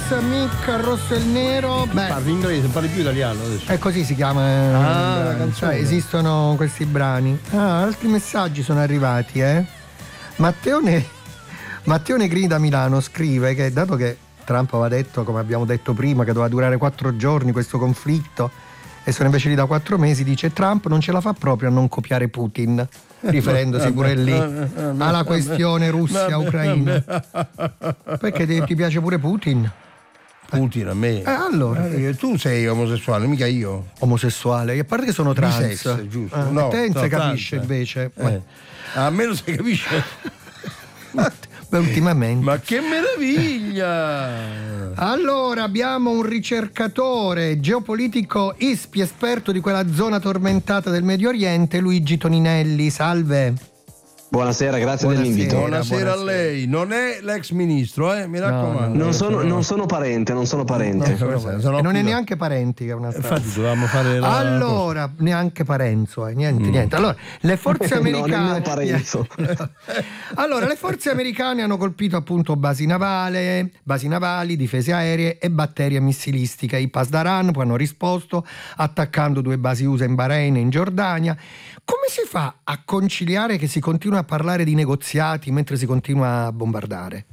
Mick, Rosso e il Nero. Beh, parli inglese, parli più italiano adesso. È così si chiama. La canzone. Esistono questi brani. Altri messaggi sono arrivati, Matteo Negrini da Milano scrive che dato che Trump aveva detto, come abbiamo detto prima, che doveva durare 4 giorni questo conflitto e sono invece lì da 4 mesi, dice Trump non ce la fa proprio a non copiare Putin, riferendosi pure lì alla questione Russia-Ucraina. Perché ti piace pure Putin? Putin a me. Allora. Tu sei omosessuale, mica io. Omosessuale, a parte che sono trans. Bisex, giusto. Te non si capisce invece. A me non si capisce. Beh, ultimamente. Ma che meraviglia! Allora abbiamo un ricercatore geopolitico ISPI, esperto di quella zona tormentata del Medio Oriente, Luigi Toninelli. Salve. Buonasera, grazie dell'invito. Buonasera a lei. Non è l'ex ministro, mi raccomando. Non sono parente. Non è neanche parenti, che è una strada. Infatti dovevamo fare allora, neanche Parenzo, niente. Allora, le forze americane Allora, le forze americane hanno colpito appunto basi navali, difese aeree e batterie missilistiche. I Pasdaran poi hanno risposto attaccando 2 basi USA in Bahrain e in Giordania. Come si fa a conciliare che si continua a parlare di negoziati mentre si continua a bombardare?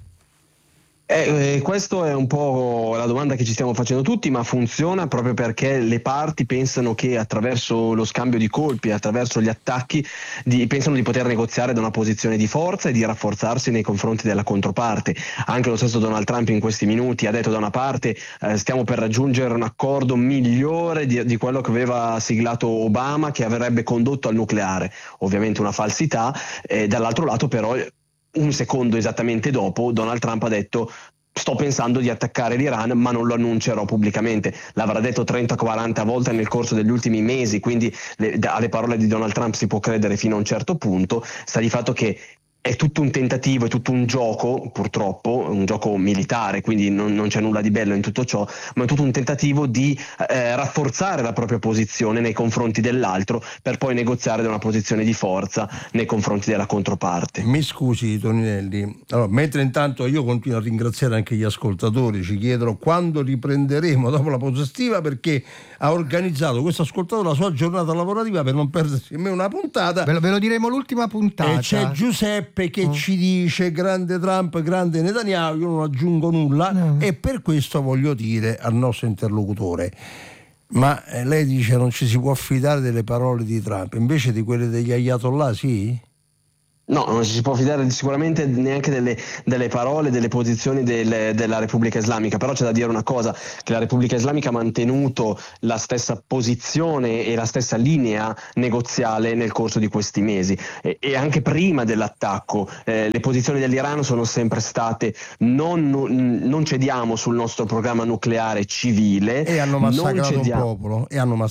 Questo è un po' la domanda che ci stiamo facendo tutti, ma funziona proprio perché le parti pensano che attraverso lo scambio di colpi, attraverso gli attacchi, pensano di poter negoziare da una posizione di forza e di rafforzarsi nei confronti della controparte. Anche lo stesso Donald Trump in questi minuti ha detto da una parte stiamo per raggiungere un accordo migliore di quello che aveva siglato Obama, che avrebbe condotto al nucleare, ovviamente una falsità, dall'altro lato però un secondo esattamente dopo Donald Trump ha detto sto pensando di attaccare l'Iran, ma non lo annuncerò pubblicamente. L'avrà detto 30-40 volte nel corso degli ultimi mesi, quindi alle parole di Donald Trump si può credere fino a un certo punto. Sta di fatto che è tutto un tentativo, è tutto un gioco, purtroppo, un gioco militare, quindi non c'è nulla di bello in tutto ciò, ma è tutto un tentativo di rafforzare la propria posizione nei confronti dell'altro per poi negoziare da una posizione di forza nei confronti della controparte. Mi scusi Toninelli, allora, mentre intanto io continuo a ringraziare anche gli ascoltatori, ci chiedono quando riprenderemo dopo la pausa estiva, perché ha organizzato questo ascoltatore la sua giornata lavorativa per non perdersi nemmeno una puntata. Ve lo diremo l'ultima puntata. E c'è Giuseppe che ci dice grande Trump, grande Netanyahu, io non aggiungo nulla, e per questo voglio dire al nostro interlocutore, ma lei dice non ci si può fidare delle parole di Trump, invece di quelle degli ayatollah sì? No, non ci si può fidare sicuramente neanche delle parole, delle posizioni della Repubblica Islamica, però c'è da dire una cosa, che la Repubblica Islamica ha mantenuto la stessa posizione e la stessa linea negoziale nel corso di questi mesi e anche prima dell'attacco. Le posizioni dell'Iran sono sempre state non cediamo sul nostro programma nucleare civile. E hanno massacrato un popolo.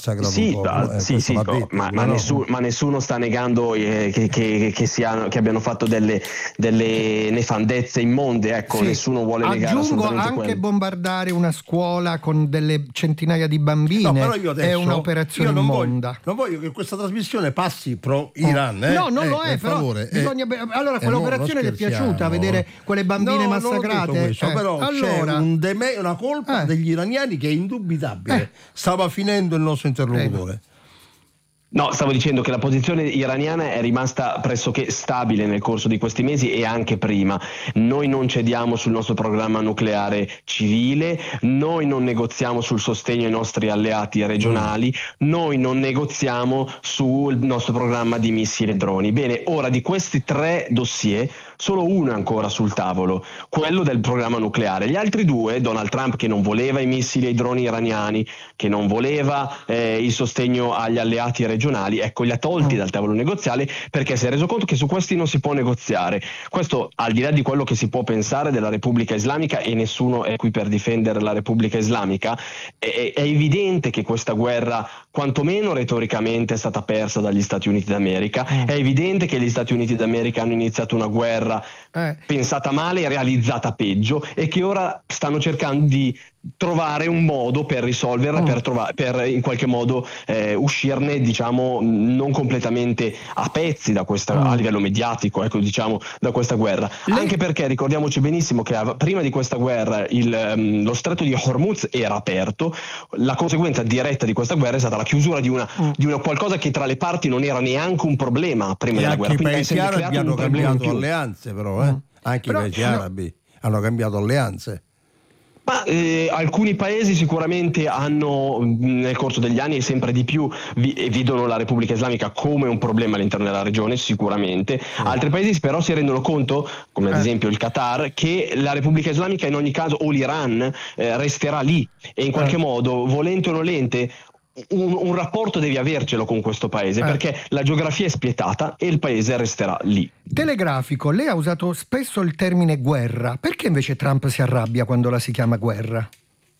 Ma nessuno sta negando che abbiano fatto delle nefandezze immonde, ecco, nessuno vuole negare assolutamente quello. Aggiungo anche bombardare una scuola con delle centinaia di bambine, no, però io adesso, è un'operazione immonda. Non voglio che questa trasmissione passi pro Iran, No, non lo è, però favore, allora quell'operazione ti è piaciuta, vedere quelle bambine massacrate? Questo, però allora, c'è una colpa degli iraniani che è indubitabile. Stava finendo il nostro interlocutore. No, stavo dicendo che la posizione iraniana è rimasta pressoché stabile nel corso di questi mesi e anche prima. Noi non cediamo sul nostro programma nucleare civile, noi non negoziamo sul sostegno ai nostri alleati regionali, noi non negoziamo sul nostro programma di missili e droni. Bene, ora di questi 3 dossier solo uno è ancora sul tavolo, quello del programma nucleare. Gli altri 2, Donald Trump che non voleva i missili e i droni iraniani, che non voleva il sostegno agli alleati regionali, ecco, li ha tolti dal tavolo negoziale perché si è reso conto che su questi non si può negoziare. Questo al di là di quello che si può pensare della Repubblica Islamica, e nessuno è qui per difendere la Repubblica Islamica, è evidente che questa guerra quantomeno retoricamente è stata persa dagli Stati Uniti d'America, è evidente che gli Stati Uniti d'America hanno iniziato una guerra pensata male e realizzata peggio, e che ora stanno cercando di trovare un modo per risolverla, per in qualche modo uscirne, diciamo, diciamo non completamente a pezzi da questa, a livello mediatico, ecco, diciamo, da questa guerra. Anche perché ricordiamoci benissimo che prima di questa guerra lo stretto di Hormuz era aperto. La conseguenza diretta di questa guerra è stata la chiusura di una qualcosa che tra le parti non era neanche un problema prima della guerra. I paesi arabi hanno cambiato alleanze, anche i paesi arabi hanno cambiato alleanze. Ma alcuni paesi sicuramente hanno nel corso degli anni e sempre di più vedono la Repubblica Islamica come un problema all'interno della regione, sicuramente. Altri paesi però si rendono conto, come ad esempio il Qatar, che la Repubblica Islamica in ogni caso, o l'Iran, resterà lì, e in qualche modo, volente o nolente, un rapporto devi avercelo con questo paese, perché la geografia è spietata e il paese resterà lì. Telegrafico, lei ha usato spesso il termine guerra, perché invece Trump si arrabbia quando la si chiama guerra?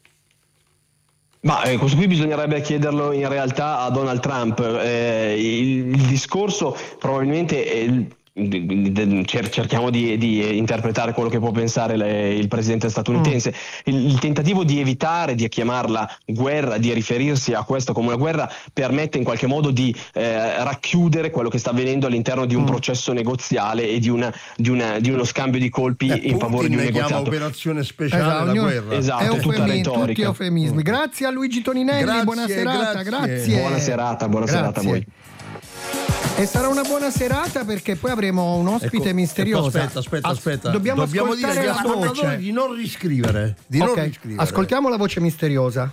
Ma questo qui bisognerebbe chiederlo in realtà a Donald Trump. Il discorso probabilmente è cerchiamo di interpretare quello che può pensare il presidente statunitense. Il tentativo di evitare di chiamarla guerra, di riferirsi a questo come una guerra, permette in qualche modo di racchiudere quello che sta avvenendo all'interno di un processo negoziale e di uno scambio di colpi in favore di un negoziato. Chiama operazione speciale la guerra. Esatto, è tutta retorica. Tutti eufemismi. Grazie a Luigi Toninelli, buona serata. Grazie. Buona serata a voi. E sarà una buona serata perché poi avremo un ospite misterioso. Aspetta. Dobbiamo dire agli ascoltatori di non riscrivere. Ascoltiamo la voce misteriosa.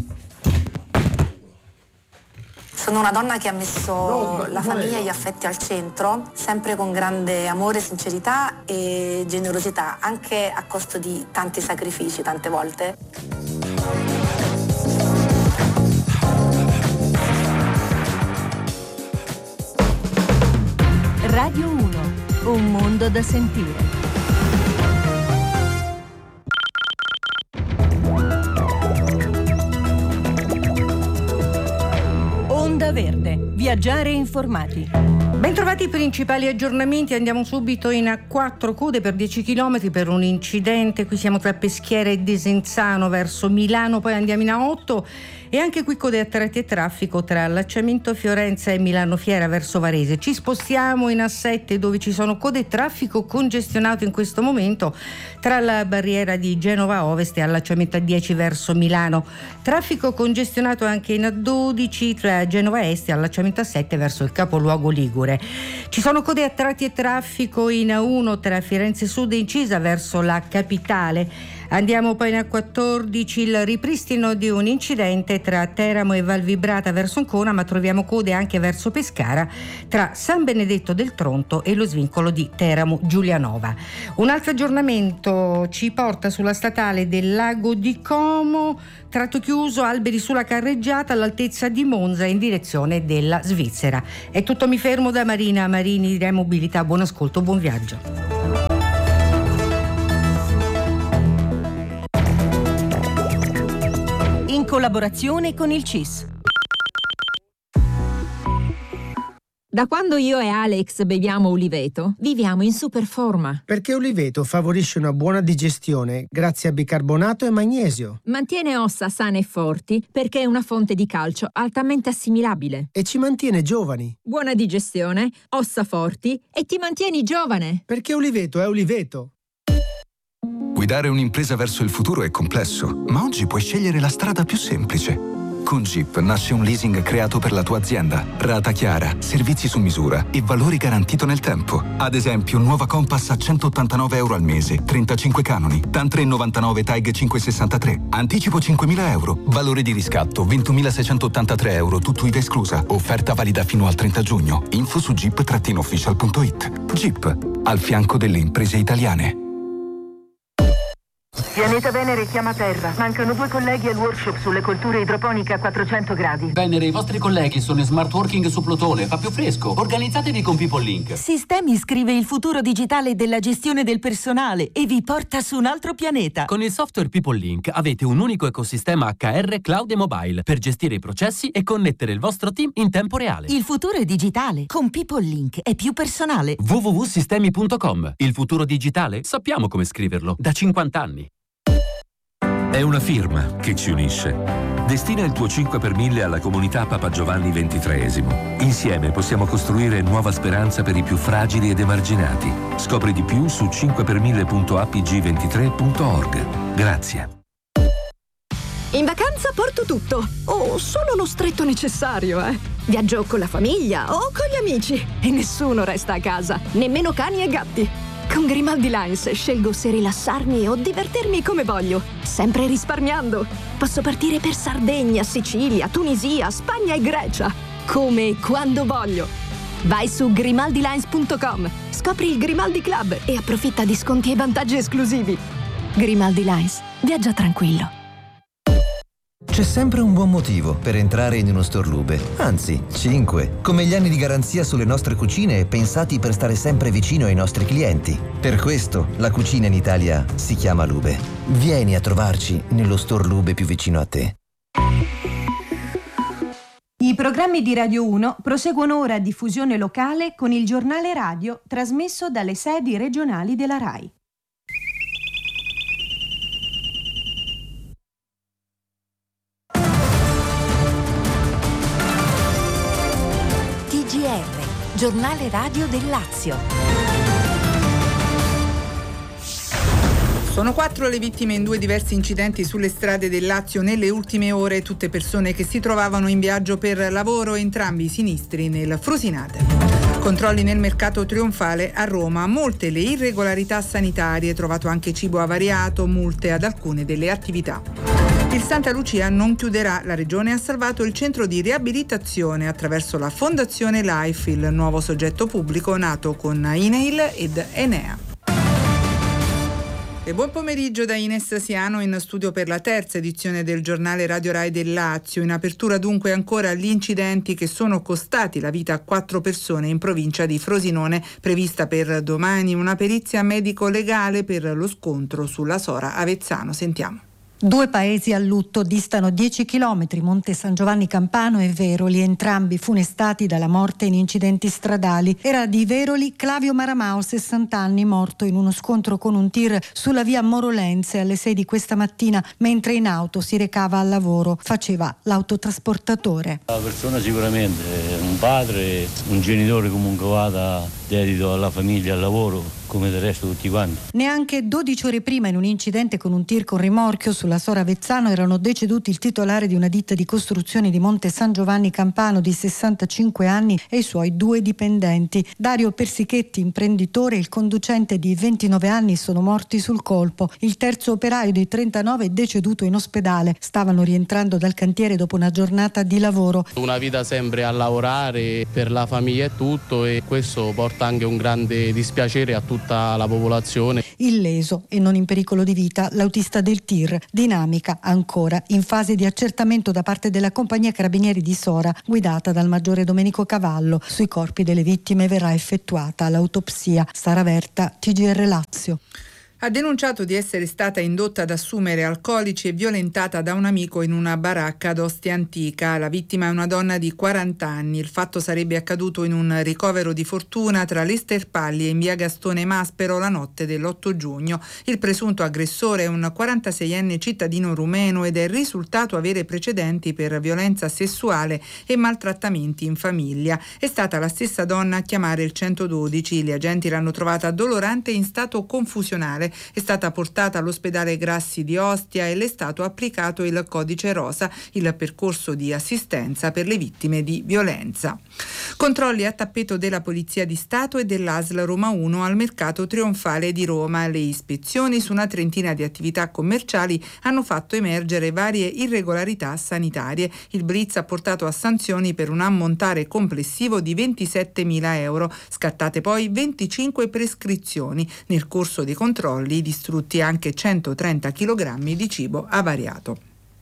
Sono una donna che ha messo la famiglia e gli affetti al centro, sempre con grande amore, sincerità e generosità, anche a costo di tanti sacrifici, tante volte. Radio 1, un mondo da sentire. Onda Verde, viaggiare informati. Bentrovati i principali aggiornamenti, andiamo subito in 4 code per 10 km per un incidente. Qui siamo tra Peschiera e Desenzano verso Milano, poi andiamo in A8 e anche qui code a tratti e traffico tra allacciamento Fiorenza e Milano Fiera verso Varese. Ci spostiamo in A7 dove ci sono code e traffico congestionato in questo momento tra la barriera di Genova Ovest e allacciamento A10 verso Milano. Traffico congestionato anche in A12 tra Genova Est e allacciamento A7 verso il capoluogo ligure. Ci sono code a tratti e traffico in A1 tra Firenze Sud e Incisa verso la capitale. Andiamo poi in A14, il ripristino di un incidente tra Teramo e Valvibrata verso Ancona, ma troviamo code anche verso Pescara tra San Benedetto del Tronto e lo svincolo di Teramo Giulianova. Un altro aggiornamento ci porta sulla statale del Lago di Como, tratto chiuso, alberi sulla carreggiata all'altezza di Monza in direzione della Svizzera. È tutto, mi fermo da Marina Marini di Mobilità. Buon ascolto, buon viaggio. In collaborazione con il CIS. Da quando io e Alex beviamo Uliveto, viviamo in super forma. Perché Uliveto favorisce una buona digestione grazie a bicarbonato e magnesio. Mantiene ossa sane e forti perché è una fonte di calcio altamente assimilabile. E ci mantiene giovani. Buona digestione, ossa forti e ti mantieni giovane. Perché Uliveto è Uliveto. Guidare un'impresa verso il futuro è complesso, ma oggi puoi scegliere la strada più semplice. Con Jeep nasce un leasing creato per la tua azienda. Rata chiara, servizi su misura e valori garantito nel tempo. Ad esempio, nuova Compass a €189 al mese, 35 canoni, TAN 3,99 TAG 563. Anticipo €5.000. Valore di riscatto €20.683, tutto IVA esclusa. Offerta valida fino al 30 giugno. Info su jeep-official.it. Jeep, al fianco delle imprese italiane. Pianeta Venere chiama Terra. Mancano 2 colleghi al workshop sulle colture idroponiche a 400 gradi. Venere, i vostri colleghi sono in smart working su Plutone, fa più fresco. Organizzatevi con People Link. Sistemi scrive il futuro digitale della gestione del personale e vi porta su un altro pianeta. Con il software People Link avete un unico ecosistema HR, cloud e mobile per gestire i processi e connettere il vostro team in tempo reale. Il futuro è digitale. Con People Link è più personale. www.sistemi.com. Il futuro digitale? Sappiamo come scriverlo. Da 50 anni. È una firma che ci unisce. Destina il tuo 5 per 1000 alla comunità Papa Giovanni XXIII. Insieme possiamo costruire nuova speranza per i più fragili ed emarginati. Scopri di più su 5per1000.apg23.org. Grazie. In vacanza porto tutto, o solo lo stretto necessario, Viaggio con la famiglia o con gli amici e nessuno resta a casa, nemmeno cani e gatti. Con Grimaldi Lines scelgo se rilassarmi o divertirmi come voglio, sempre risparmiando. Posso partire per Sardegna, Sicilia, Tunisia, Spagna e Grecia, come e quando voglio. Vai su grimaldilines.com, scopri il Grimaldi Club e approfitta di sconti e vantaggi esclusivi. Grimaldi Lines, viaggia tranquillo. C'è sempre un buon motivo per entrare in uno store Lube, anzi 5, come gli anni di garanzia sulle nostre cucine pensati per stare sempre vicino ai nostri clienti. Per questo la cucina in Italia si chiama Lube. Vieni a trovarci nello store Lube più vicino a te. I programmi di Radio 1 proseguono ora a diffusione locale con il giornale radio trasmesso dalle sedi regionali della RAI. TGR, giornale radio del Lazio. Sono 4 le vittime in 2 diversi incidenti sulle strade del Lazio nelle ultime ore, tutte persone che si trovavano in viaggio per lavoro, entrambi sinistri nel Frusinate. Controlli nel mercato trionfale a Roma, molte le irregolarità sanitarie, trovato anche cibo avariato, multe ad alcune delle attività. Il Santa Lucia non chiuderà, la Regione ha salvato il centro di riabilitazione attraverso la Fondazione Life, il nuovo soggetto pubblico nato con INAIL ed Enea. E buon pomeriggio da Ines Siano in studio per la terza edizione del giornale Radio Rai del Lazio. In apertura dunque ancora gli incidenti che sono costati la vita a 4 persone in provincia di Frosinone, prevista per domani una perizia medico-legale per lo scontro sulla Sora Avezzano. Sentiamo. 2 paesi a lutto distano 10 chilometri, Monte San Giovanni Campano e Veroli, entrambi funestati dalla morte in incidenti stradali. Era di Veroli Clavio Maramao, 60 anni, morto in uno scontro con un tir sulla via Morolenze alle 6 di questa mattina, mentre in auto si recava al lavoro, faceva l'autotrasportatore. La persona sicuramente, un padre, un genitore comunque vada dedito alla famiglia, al lavoro, come del resto tutti quanti. Neanche 12 ore prima, in un incidente con un tir con rimorchio sulla Sora Avezzano, erano deceduti il titolare di una ditta di costruzioni di Monte San Giovanni Campano di 65 anni e i suoi 2 dipendenti. Dario Persichetti, imprenditore, e il conducente di 29 anni sono morti sul colpo. Il terzo operaio di 39 è deceduto in ospedale. Stavano rientrando dal cantiere dopo una giornata di lavoro. Una vita sempre a lavorare per la famiglia e tutto, e questo porta anche un grande dispiacere a tutta la popolazione. Illeso e non in pericolo di vita l'autista del tir, dinamica ancora in fase di accertamento da parte della compagnia Carabinieri di Sora, guidata dal maggiore Domenico Cavallo. Sui corpi delle vittime verrà effettuata l'autopsia. Sara Verta, TGR Lazio. Ha denunciato di essere stata indotta ad assumere alcolici e violentata da un amico in una baracca ad Ostia Antica. La vittima è una donna di 40 anni. Il fatto sarebbe accaduto in un ricovero di fortuna tra le Sterpalli e in via Gastone Maspero la notte dell'8 giugno. Il presunto aggressore è un 46enne cittadino rumeno ed è risultato avere precedenti per violenza sessuale e maltrattamenti in famiglia. È stata la stessa donna a chiamare il 112. Gli agenti l'hanno trovata dolorante e in stato confusionale. È stata portata all'ospedale Grassi di Ostia e le è stato applicato il codice rosa, il percorso di assistenza per le vittime di violenza. Controlli a tappeto della Polizia di Stato e dell'ASL Roma 1 al mercato trionfale di Roma. Le ispezioni su una trentina di attività commerciali hanno fatto emergere varie irregolarità sanitarie. Il blitz ha portato a sanzioni per un ammontare complessivo di 27.000 euro, scattate poi 25 prescrizioni. Nel corso dei controlli distrutti anche 130 kg di cibo avariato.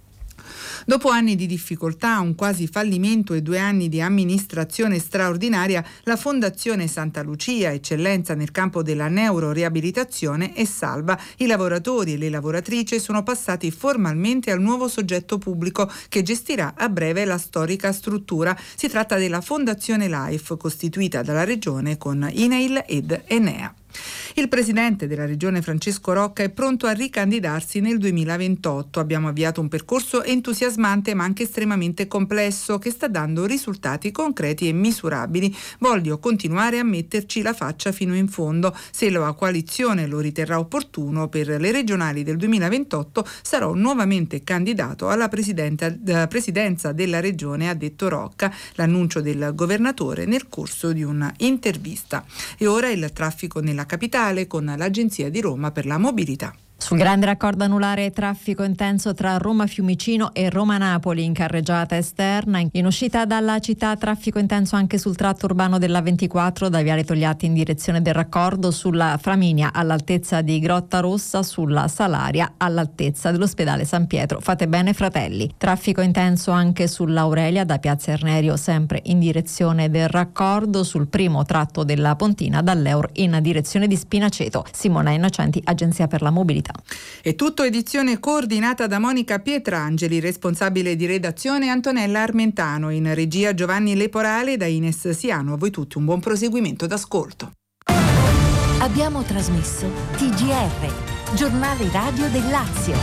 Dopo anni di difficoltà, un quasi fallimento e 2 anni di amministrazione straordinaria, la Fondazione Santa Lucia, eccellenza nel campo della neuroriabilitazione, è salva. I lavoratori e le lavoratrici sono passati formalmente al nuovo soggetto pubblico che gestirà a breve la storica struttura. Si tratta della Fondazione Life, costituita dalla Regione con INAIL ed Enea. Il presidente della regione Francesco Rocca è pronto a ricandidarsi nel 2028. Abbiamo avviato un percorso entusiasmante ma anche estremamente complesso che sta dando risultati concreti e misurabili. Voglio continuare a metterci la faccia fino in fondo. Se la coalizione lo riterrà opportuno per le regionali del 2028 sarò nuovamente candidato alla presidenza della regione, ha detto Rocca. L'annuncio del governatore nel corso di una intervista. E ora il traffico nella capitale con l'Agenzia di Roma per la mobilità. Sul grande raccordo anulare traffico intenso tra Roma Fiumicino e Roma Napoli in carreggiata esterna. In uscita dalla città traffico intenso anche sul tratto urbano della 24 da Viale Togliatti in direzione del raccordo, sulla Flaminia all'altezza di Grotta Rossa, sulla Salaria all'altezza dell'ospedale San Pietro. Fate bene fratelli. Traffico intenso anche sull'Aurelia da Piazza Ernerio sempre in direzione del raccordo, sul primo tratto della Pontina dall'Eur in direzione di Spinaceto. Simona Innocenti, Agenzia per la Mobilità. È tutto, edizione coordinata da Monica Pietrangeli, responsabile di redazione Antonella Armentano, in regia Giovanni Leporale, da Ines Siano. A voi tutti un buon proseguimento d'ascolto. Abbiamo trasmesso TGR, giornale radio del Lazio.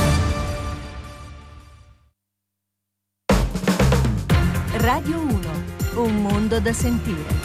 Radio 1, un mondo da sentire.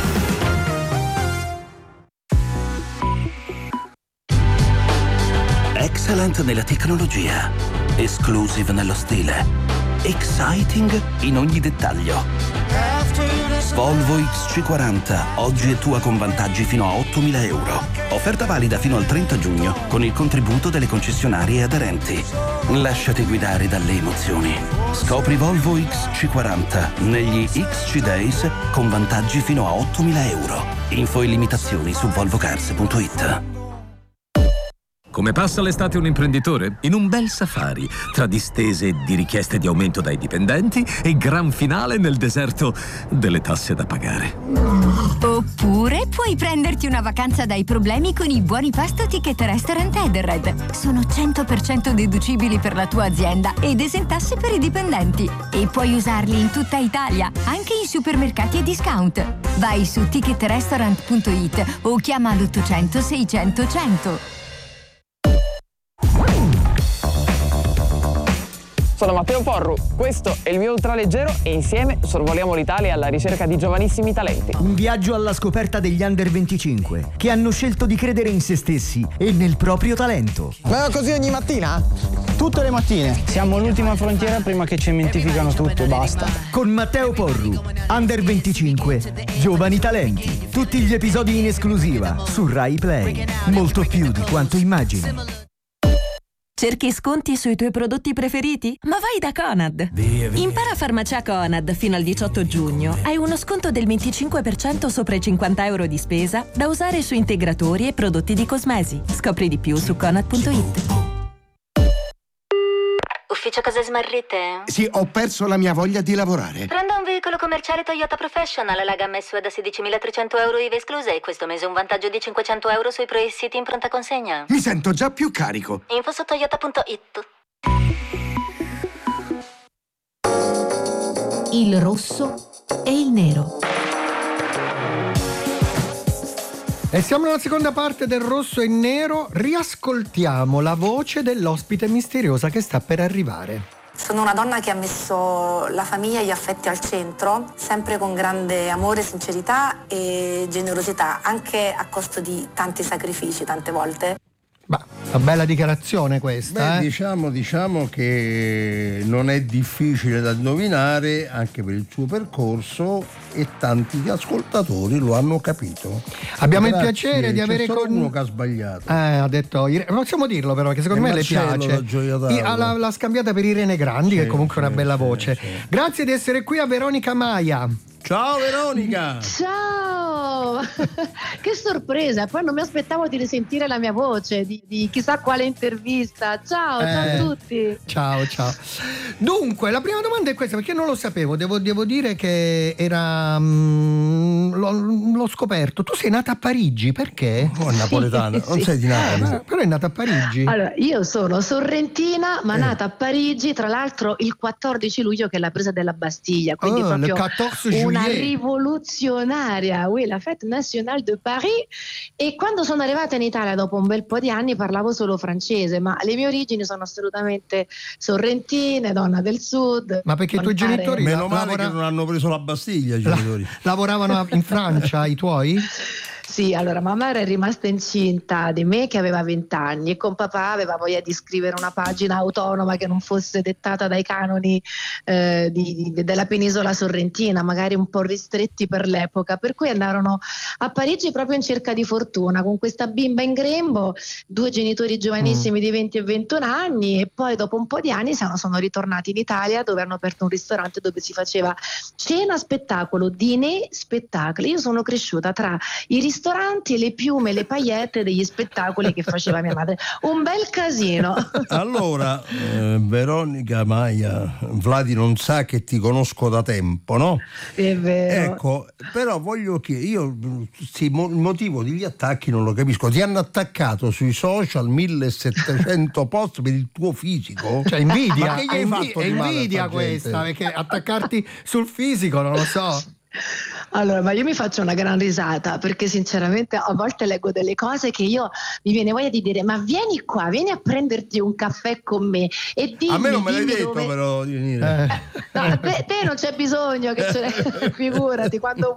Excellent nella tecnologia, exclusive nello stile, exciting in ogni dettaglio. Volvo XC40, oggi è tua con vantaggi fino a 8.000 euro. Offerta valida fino al 30 giugno con il contributo delle concessionarie aderenti. Lasciati guidare dalle emozioni. Scopri Volvo XC40 negli XC Days con vantaggi fino a 8.000 euro. Info e limitazioni su volvocars.it. Come passa l'estate un imprenditore? In un bel safari, tra distese di richieste di aumento dai dipendenti e gran finale nel deserto delle tasse da pagare. Oppure puoi prenderti una vacanza dai problemi con i buoni pasto Ticket Restaurant Edenred. Sono 100% deducibili per la tua azienda ed esentasse per i dipendenti. E puoi usarli in tutta Italia, anche in supermercati e discount. Vai su ticketrestaurant.it o chiama l'800 600 100. Sono Matteo Porru, questo è il mio ultraleggero e insieme sorvoliamo l'Italia alla ricerca di giovanissimi talenti. Un viaggio alla scoperta degli under 25 che hanno scelto di credere in se stessi e nel proprio talento. Ma così ogni mattina? Tutte le mattine. Siamo l'ultima frontiera prima che cementificano tutto, basta. Con Matteo Porru, Under 25, Giovani Talenti. Tutti gli episodi in esclusiva su Rai Play. Molto più di quanto immagini. Cerchi sconti sui tuoi prodotti preferiti? Ma vai da Conad! Impara Farmacia Conad fino al 18 giugno. Hai uno sconto del 25% sopra i 50 euro di spesa da usare su integratori e prodotti di cosmesi. Scopri di più su Conad.it. Ufficio case smarrite? Sì, ho perso la mia voglia di lavorare. Prenda un veicolo commerciale Toyota Professional, la gamma SUV da 16.300 euro IVA esclusa e questo mese un vantaggio di 500 euro sui pre-siti in pronta consegna. Mi sento già più carico. Info su toyota.it. Il rosso e il nero. E siamo nella seconda parte del Rosso e Nero. Riascoltiamo la voce dell'ospite misteriosa che sta per arrivare. Sono una donna che ha messo la famiglia e gli affetti al centro, sempre con grande amore, sincerità e generosità, anche a costo di tanti sacrifici tante volte. Una bella dichiarazione questa. Diciamo che non è difficile da indovinare anche per il suo percorso e tanti ascoltatori lo hanno capito. Abbiamo il piacere di avere con uno che ha sbagliato. Ha detto, possiamo dirlo però, che secondo me le piace. L'ha scambiata per Irene Grandi, che comunque è una bella voce. Sì. Grazie di essere qui a Veronica Maia. Ciao Veronica! Ciao! Che sorpresa! Poi non mi aspettavo di risentire la mia voce di chissà quale intervista. Ciao a tutti! Ciao! Dunque, la prima domanda è questa, perché non lo sapevo. Devo dire che era l'ho scoperto. Tu sei nata a Parigi, perché? Oh, napoletana, non sei di Napoli. Però è nata a Parigi. Allora, io sono sorrentina, ma nata a Parigi, tra l'altro il 14 luglio, che è la presa della Bastiglia, quindi proprio una rivoluzionaria, oui, la fête nationale de Paris. E quando sono arrivata in Italia dopo un bel po' di anni parlavo solo francese, ma le mie origini sono assolutamente sorrentine, donna del sud. Ma perché i tuoi genitori meno male che non hanno preso la Bastiglia, i genitori. Lavoravano in Francia i tuoi? Sì, allora mamma era rimasta incinta di me che aveva 20 anni e con papà aveva voglia di scrivere una pagina autonoma che non fosse dettata dai canoni della penisola sorrentina, magari un po' ristretti per l'epoca, per cui andarono a Parigi proprio in cerca di fortuna con questa bimba in grembo, 2 genitori giovanissimi di 20 e 21 anni, e poi dopo un po' di anni sono ritornati in Italia, dove hanno aperto un ristorante dove si faceva cena spettacolo, dîner spettacoli. Io sono cresciuta tra i ristoranti e le piume, le paillette degli spettacoli che faceva mia madre. Un bel casino. Allora, Veronica Maia, Vladi non sa che ti conosco da tempo, no? È vero. Ecco, però voglio chiedere, io il motivo degli attacchi non lo capisco. Ti hanno attaccato sui social 1700 post per il tuo fisico? Cioè invidia, ma che gli hai fatto è di male invidia a sta gente? questa, perché attaccarti sul fisico non lo so. Allora, ma io mi faccio una gran risata perché sinceramente a volte leggo delle cose che mi viene voglia di dire: ma vieni qua, vieni a prenderti un caffè con me e dimmi. A me non me l'hai detto dove... però di venire. No, te non c'è bisogno che figurati quando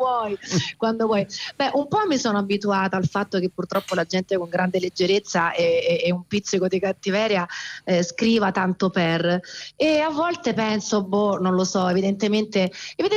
vuoi. Beh, un po' mi sono abituata al fatto che purtroppo la gente con grande leggerezza e un pizzico di cattiveria scriva tanto per, e a volte penso, non lo so, evidentemente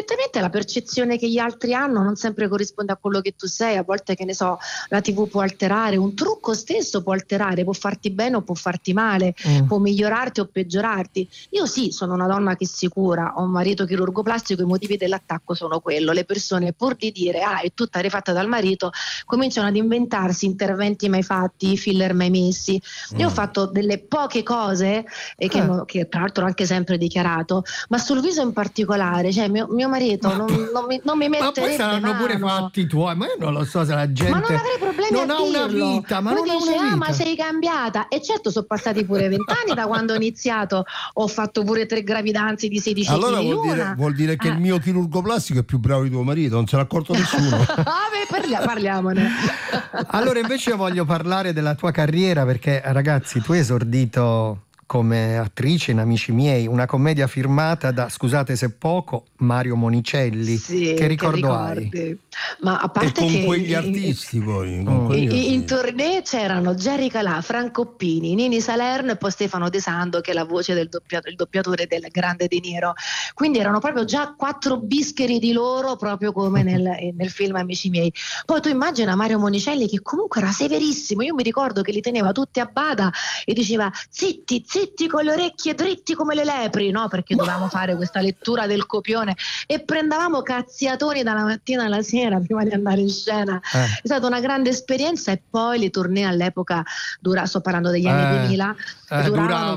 la percezione che gli altri hanno non sempre corrisponde a quello che tu sei. A volte, che ne so, la TV può alterare, un trucco stesso può alterare, può farti bene o può farti male, può migliorarti o peggiorarti. Io sì, sono una donna che si cura, ho un marito chirurgo plastico, i motivi dell'attacco sono quello: le persone, pur di dire è tutta rifatta dal marito, cominciano ad inventarsi interventi mai fatti, filler mai messi. Io ho fatto delle poche cose che tra l'altro ho anche sempre dichiarato, ma sul viso in particolare, cioè mio marito non mi metterebbe. Ma poi saranno pure fatti tuoi, ma io non lo so se la gente. Ma non avrei problemi non a ha una dirlo. vita, ma poi non dice, ha una vita. ma sei cambiata. E certo, sono passati pure 20 anni da quando ho iniziato, ho fatto pure 3 gravidanze di 16 allora kg. Vuol dire che il mio chirurgo plastico è più bravo di tuo marito, non se l'ha accorto nessuno. Parliamone. Allora invece io voglio parlare della tua carriera, perché ragazzi, tu hai esordito come attrice in Amici miei, una commedia firmata da, scusate se poco, Mario Monicelli. Sì, che ricordo hai? Ma a parte e con che quegli artisti poi in tournée c'erano Jerry Calà, Franco Pini, Nini Salerno e poi Stefano De Sando, che è la voce del doppiatore del grande De Niro. Quindi erano proprio già 4 bischeri di loro, proprio come nel film Amici miei. Poi tu immagina Mario Monicelli, che comunque era severissimo. Io mi ricordo che li teneva tutti a bada e diceva zitti con le orecchie dritti come le lepri, no? Perché dovevamo fare questa lettura del copione e prendavamo cazziatoni dalla mattina alla sera prima di andare in scena. È stata una grande esperienza. E poi le tournée all'epoca, sto parlando degli anni 2000, duravano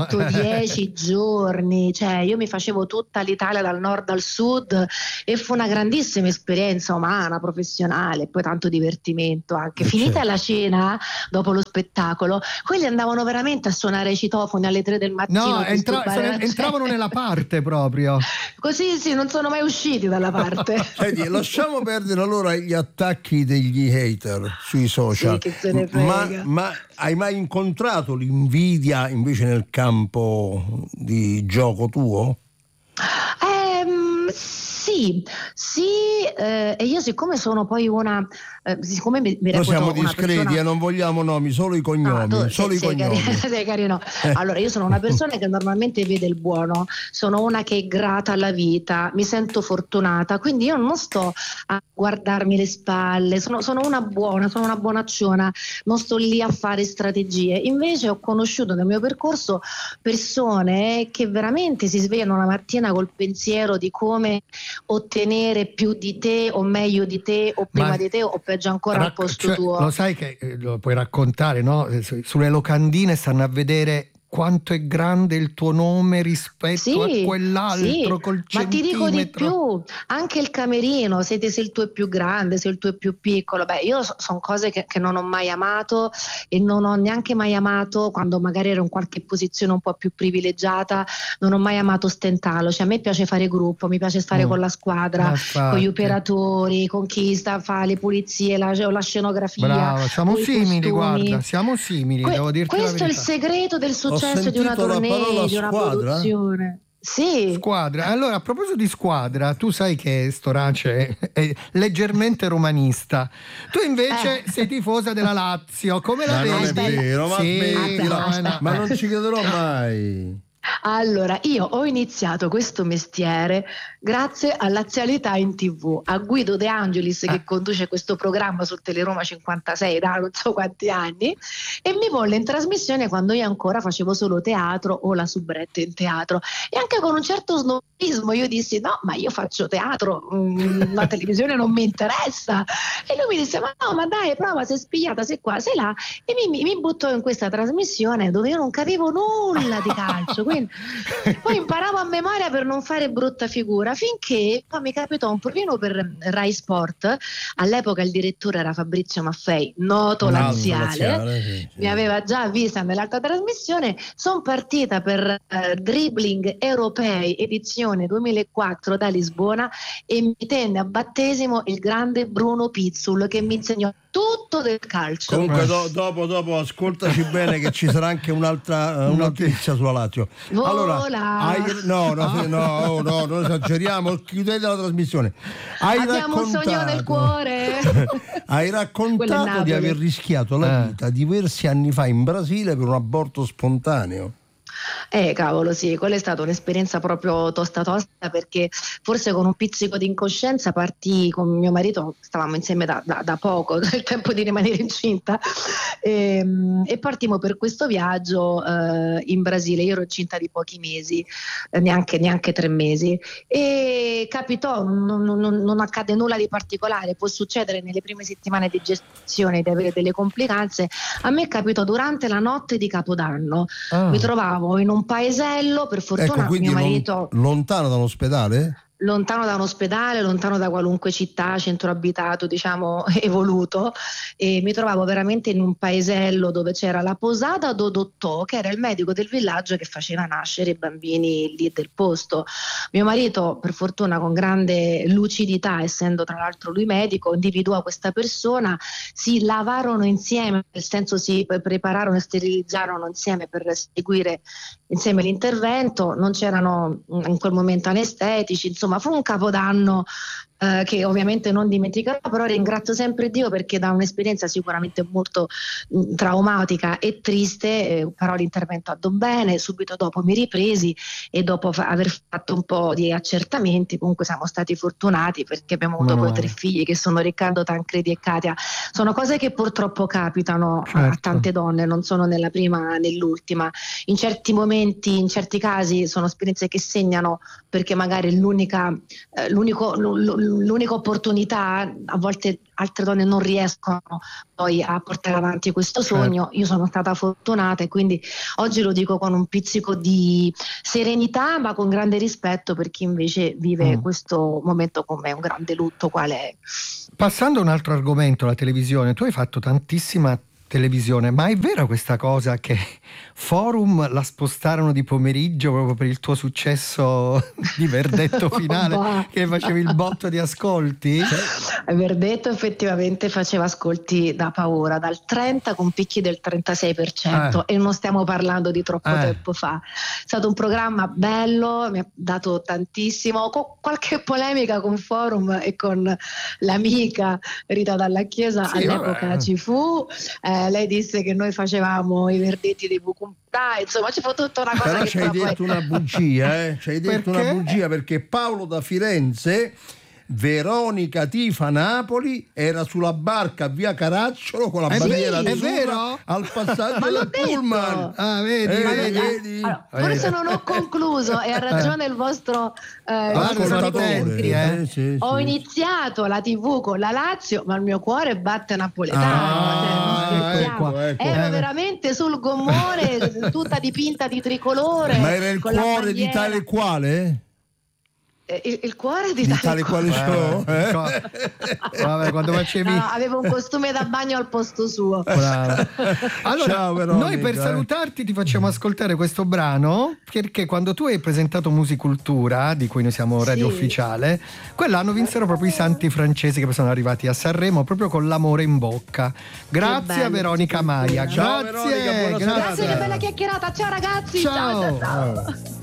210 giorni, cioè io mi facevo tutta l'Italia dal nord al sud e fu una grandissima esperienza umana, professionale, poi tanto divertimento anche. Finita la cena, dopo lo spettacolo, quelli andavano veramente a suonare i citofoni alle 3 del mattino. No, entravano nella parte proprio. Così sì, non sono mai usciti dalla parte. Senti, lasciamo perdere allora gli attacchi degli hater sui social. Sì, che se ne frega. Ma hai mai incontrato l'invidia invece nel campo di gioco tuo? Sì, e io siccome sono poi una siccome mi noi siamo discreti persona... e non vogliamo nomi, solo i cognomi, sei carino. Allora, io sono una persona che normalmente vede il buono, sono una che è grata alla vita, mi sento fortunata, quindi io non sto a guardarmi le spalle, sono una buonacciona, non sto lì a fare strategie. Invece ho conosciuto nel mio percorso persone che veramente si svegliano la mattina col pensiero di come ottenere più di te o meglio di te o prima di te o peggio ancora al posto tuo. Lo sai che lo puoi raccontare, no? Sulle locandine stanno a vedere quanto è grande il tuo nome rispetto a quell'altro col centimetro. Ma ti dico di più, anche il camerino, se il tuo è più grande, se il tuo è più piccolo, io sono cose che non ho mai amato, e non ho neanche mai amato quando magari ero in qualche posizione un po' più privilegiata, non ho mai amato stentarlo, cioè a me piace fare gruppo, mi piace stare con la squadra, con gli operatori, con chi fa le pulizie, la scenografia. Brava, siamo simili, guarda, siamo simili, devo dirti la verità. Questo è il segreto del successo di una tournée, di una produzione. Sì. Squadra. Allora, a proposito di squadra, tu sai che Storace è leggermente romanista. Tu invece sei tifosa della Lazio. Come la vedi? Non è vero, ma smettila. Ma non ci crederò mai. Allora, io ho iniziato questo mestiere grazie a Lazialità in TV, a Guido De Angelis che conduce questo programma su Teleroma 56 da non so quanti anni, e mi volle in trasmissione quando io ancora facevo solo teatro o la soubrette in teatro, e anche con un certo snobismo io dissi no, ma io faccio teatro, la televisione non mi interessa, e lui mi disse ma no, ma dai, prova, sei spigliata, sei qua, sei là, e mi buttò in questa trasmissione dove io non capivo nulla di calcio, quindi poi imparavo a memoria per non fare brutta figura, finché poi mi capitò un provino per Rai Sport. All'epoca il direttore era Fabrizio Maffei, noto laziale, sì. Mi aveva già vista nell'altra trasmissione. Sono partita per Dribbling Europei edizione 2004 da Lisbona, e mi tenne a battesimo il grande Bruno Pizzul, che mi insegnò tutto del calcio. Comunque dopo ascoltaci bene, che ci sarà anche un'altra notizia sulla Lazio. Allora, no, non esageriamo, chiudete la trasmissione. Abbiamo un sogno nel cuore. Hai raccontato di aver rischiato la vita diversi anni fa in Brasile per un aborto spontaneo. Cavolo, sì, quella è stata un'esperienza proprio tosta, perché forse con un pizzico di incoscienza partii con mio marito, stavamo insieme da poco, il tempo di rimanere incinta, e partimmo per questo viaggio in Brasile. Io ero incinta di pochi mesi, neanche 3 mesi, e capitò, non accade nulla di particolare, può succedere nelle prime settimane di gestazione di avere delle complicanze. A me capitò durante la notte di Capodanno, mi trovavo in un paesello, per fortuna mio marito lontano dall'ospedale? Lontano da un ospedale, lontano da qualunque città, centro abitato, diciamo, evoluto, e mi trovavo veramente in un paesello dove c'era la posada do dottò, che era il medico del villaggio che faceva nascere i bambini lì del posto. Mio marito, per fortuna con grande lucidità, essendo tra l'altro lui medico, individuò questa persona, si lavarono insieme, nel senso si prepararono e sterilizzarono insieme per seguire insieme l'intervento. Non c'erano in quel momento anestetici, insomma fu un Capodanno che ovviamente non dimenticherò, però ringrazio sempre Dio, perché da un'esperienza sicuramente molto traumatica e triste, però l'intervento andò bene. Subito dopo mi ripresi, e dopo aver fatto un po' di accertamenti comunque siamo stati fortunati, perché abbiamo avuto poi 3 figli che sono Riccardo, Tancredi e Katia. Sono cose che purtroppo capitano a tante donne, non sono nella prima nell'ultima. In certi momenti, in certi casi sono esperienze che segnano, perché magari l'unica opportunità, a volte altre donne non riescono poi a portare avanti questo sogno. Io sono stata fortunata, e quindi oggi lo dico con un pizzico di serenità, ma con grande rispetto per chi invece vive questo momento come un grande lutto quale è. Passando a un altro argomento, la televisione, tu hai fatto tantissima televisione, ma è vera questa cosa che Forum la spostarono di pomeriggio proprio per il tuo successo di Verdetto finale, che facevi il botto di ascolti? Verdetto effettivamente faceva ascolti da paura, dal 30 con picchi del 36%, e non stiamo parlando di troppo tempo fa. È stato un programma bello, mi ha dato tantissimo, con qualche polemica con Forum e con l'amica Rita Dalla Chiesa, all'epoca ci fu. Lei disse che noi facevamo i verdetti dei Bucumpà, insomma ci fu tutta una cosa. Però ci hai detto una bugia, ci hai detto una bugia, perché Paolo da Firenze, Veronica tifa Napoli, era sulla barca via Caracciolo con la bandiera azzurra al passaggio del pullman. Vedi? Allora, forse non ho concluso, e ha ragione il vostro sì. Ho iniziato la TV con la Lazio, ma il mio cuore batte napoletano. Ero veramente sul gommone, tutta dipinta di tricolore. Ma era il cuore di tale quale? Il cuore di tale quale show? Vabbè, quando facevi... No, avevo un costume da bagno al posto suo. Allora, ciao, Veronica, noi per salutarti ti facciamo ascoltare questo brano, perché quando tu hai presentato Musicultura, di cui noi siamo radio ufficiale, quell'anno vinsero proprio i santi francesi che sono arrivati a Sanremo proprio con l'amore in bocca. Grazie a Veronica Maia. Ciao, grazie, Veronica, grazie, che bella chiacchierata. Ciao ragazzi. Ciao. Ciao.